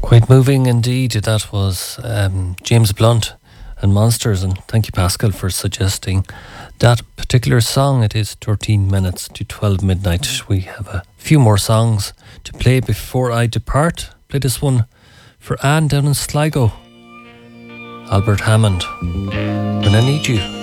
Quite moving indeed. That was James Blunt and Monsters, and thank you, Pascal, for suggesting that particular song. It is 13 minutes to 12 midnight. We have a few more songs to play before I depart. Play this one for Anne down in Sligo. Albert Hammond, When I Need You.